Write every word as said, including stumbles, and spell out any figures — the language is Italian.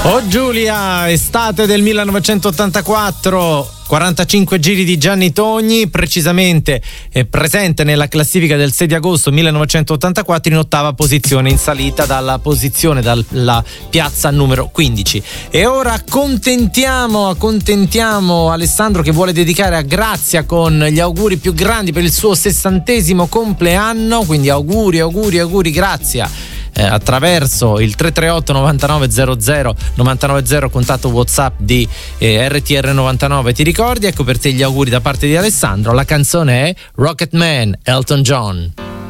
Oh Giulia, estate del millenovecentottantaquattro, quarantacinque giri di Gianni Togni, precisamente è presente nella classifica del sei di agosto millenovecentottantaquattro in ottava posizione, in salita dalla posizione, dalla piazza numero quindici. E ora accontentiamo, accontentiamo Alessandro, che vuole dedicare a Grazia con gli auguri più grandi per il suo sessantesimo compleanno, quindi auguri, auguri, auguri Grazia. Eh, attraverso il tre tre otto novantanove zero zero novantanove zero, contatto WhatsApp di eh, R T R novantanove, ti ricordi? Ecco per te gli auguri da parte di Alessandro. La canzone è Rocket Man, Elton John.